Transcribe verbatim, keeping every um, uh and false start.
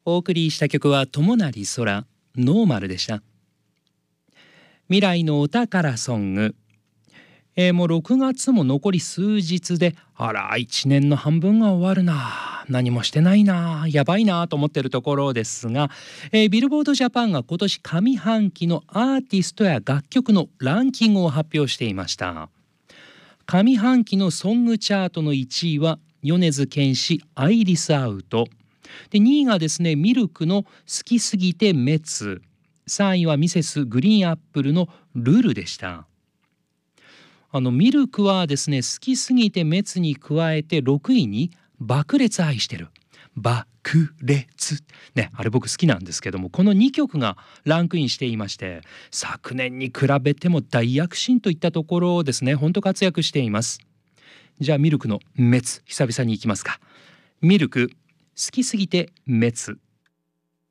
お送りした曲は友成空ノーマルでした。未来のお宝ソング、えー、もうろくがつも残り数日で、あらいちねんの半分が終わるな、何もしてないな、やばいなと思ってるところですが、えー、ビルボードジャパンが今年上半期のアーティストや楽曲のランキングを発表していました。上半期のソングチャートのいちいは米津玄師アイリスアウトで、にいがですねミルクの好きすぎて滅、さんいはミセスグリーンアップルのルルでした。あのミルクはですね好きすぎて滅に加えてろくいに爆裂愛してる、爆裂ね、あれ僕好きなんですけども、このにきょくがランクインしていまして、昨年に比べても大躍進といったところをですね本当活躍しています。じゃあミルクの滅久々にいきますか。ミルク好きすぎて滅。